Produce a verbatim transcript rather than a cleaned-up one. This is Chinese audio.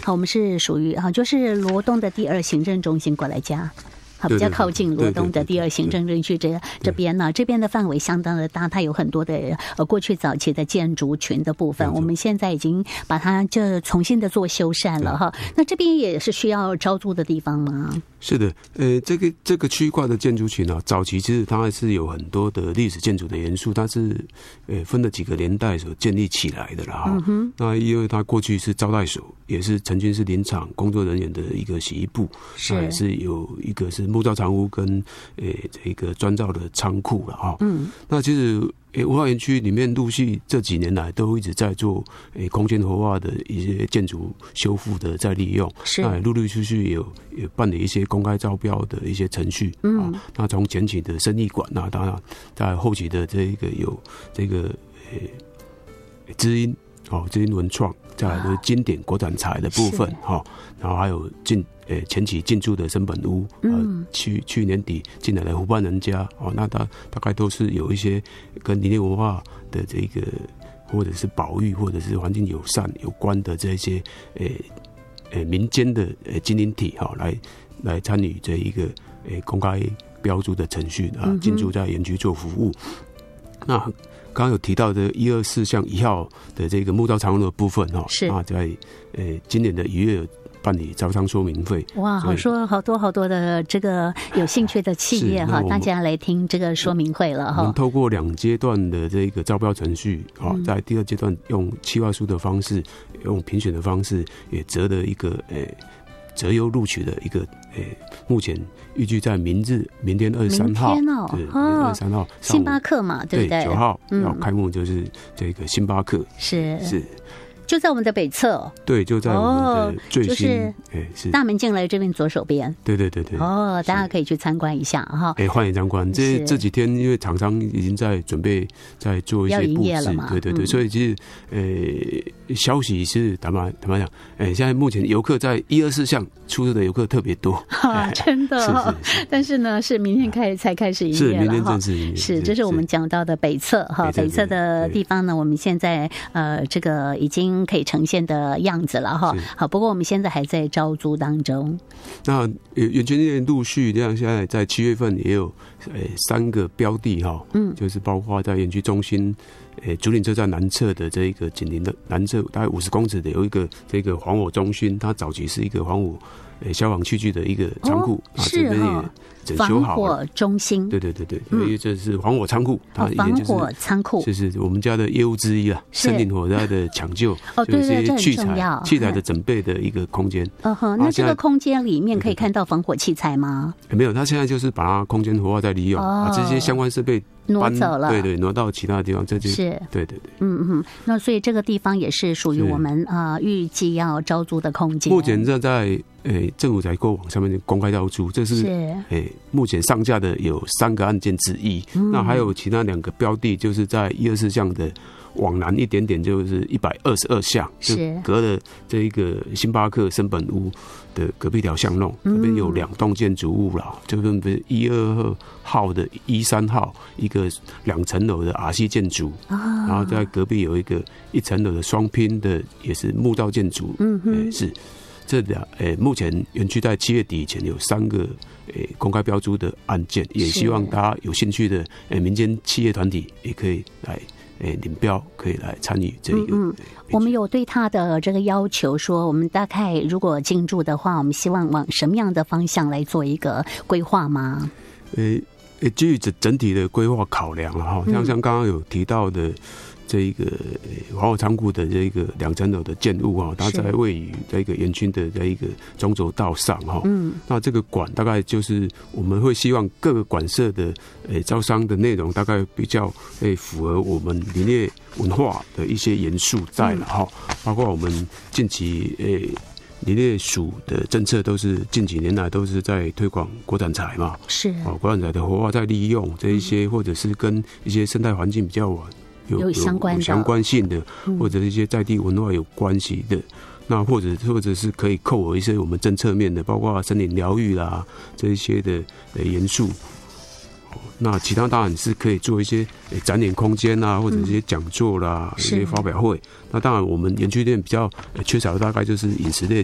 好，我们是属于啊，就是罗东的第二行政中心过来家。比较靠近罗东的第二行政区这这边呢，这边的范围相当的大，它有很多的呃过去早期的建筑群的部分，我们现在已经把它就重新的做修缮了哈。那这边也是需要招租的地方吗？ 是的，呃，这个这个区块的建筑群啊，早期其实它还是有很多的历史建筑的元素，它是呃分了几个年代所建立起来的啦哈。嗯、那因为它过去是招待所，也是曾经是林场工作人员的一个洗衣部，那也是有一个是木造长屋跟呃这个砖造的仓库了哈。嗯，那其实。诶，文化园区里面陆续这几年来都一直在做诶空间活化的一些建筑修复的再利用，是那陆陆续续有也办理一些公开招标的一些程序，嗯，啊、那从前期的生意馆啊，当然在后期的这一个有这个诶知音哦，知音文创，再来就是经典国展材的部分哈、哦，然后还有进。呃，前期进驻的森本屋，呃，去去年底进来的湖畔人家，哦，那大大概都是有一些跟林业文化的这个，或者是保育，或者是环境友善有关的这些，呃，呃，民间的呃经营体哈、哦，来来参与这一个呃公开标注的程序啊，进驻在园区做服务。那刚刚有提到的一二四项一号的这个木造长屋的部分哈，是啊，在呃今年的一月。办理招商说明会， 哇，好说好多好多的这个有兴趣的企业哈，大家来听这个说明会了哈。 我们透过两阶段的这个招标程序啊，在第二阶段用企划书的方式，用评选的方式，也择了一个诶择优录取的一个诶，目前预计在明日明天二十三号， 明天哦， 对，明天二十三号， 星巴克嘛，对不对？ 九号要开幕就是这个星巴克， 是是。 就在我们的北侧， 对，就在我们的最新， 就是是大门进来这边左手边， 对对对对， 哦，大家可以去参观一下哈。 哎，欢迎参观。这这几天因为厂商已经在准备在做一些布置，对对对，所以其实呃消息是坦白坦白讲，哎，现在目前游客在一二四项出入的游客特别多， 真的，是是。但是呢，是明天开始才开始营业了， 是明天正式营业。 是，这是我们讲到的北侧哈，北侧的地方呢，我们现在呃这个已经。可以呈现的样子了哈，好，不过我们现在还在招租当中。 那园区内陆续这样，现在在七月份也有呃三个标的哈，嗯，就是包括在园区中心。诶，竹岭车站南侧的这一个紧邻的南侧大概五十公尺的有一个这个防火中心，它早期是一个防火诶消防器具的一个仓库、 哦、啊，这边也整修好了。防火中心， 对对对对，因为这是防火仓库，它以前就是防火仓库， 就是我们家的业务之一啊，森林火灾的抢救， 哦，对对，这很器材重要， 器材的准备的一个空间。 嗯哼，那这个空间里面可以看到防火器材吗？ 没有，它现在就是把它空间活化再利用，把这些相关设备。 挪走了， 对对，挪到其他的地方，这就是对对对， 嗯嗯，那所以这个地方也是属于我们啊预计要招租的空间。 目前正在诶政府采购网上面公开招租，这是诶目前上架的有三个案件之一，嗯、那还有其他两个标的，就是在一二四项的。往南一点点就是一百二十二巷，就隔了这一个星巴克森本屋的隔壁条巷弄，这边有两栋建筑物啦，这边不是一二二号的一三号一个两层楼的 R C 建筑，然后在隔壁有一个一层楼的双拼的也是木造建筑，嗯嗯，是这两诶，目前园区在七月底以前有三个诶公开标租的案件，也希望大家有兴趣的诶民间企业团体也可以来。诶，领标可以来参与这一个。嗯嗯， 我们有对他的这个要求说，我们大概如果进驻的话，我们希望往什么样的方向来做一个规划吗？ 诶诶，基于整整体的规划考量了哈，像像刚刚有提到的。这一个防火仓库的这一个两层楼的建物啊，它在位于这个园区的这一个中轴道上哈。嗯，那这个馆大概就是我们会希望各个馆舍的诶招商的内容大概比较诶符合我们林业文化的一些元素在了哈，包括我们近期诶。林业署的政策都是近几年来都是在推广国产材嘛， 是哦，国产材的活化再利用这一些，或者是跟一些生态环境比较有有相关的、 有相关性的，或者一些在地文化有关系的，那或者或者是可以扣合一些我们政策面的，包括森林疗愈啦这一些的的元素。那其他当然是可以做一些展演空间啦，或者一些讲座啦、嗯、一些发表会。那当然我们园区内比较缺少的大概就是饮食类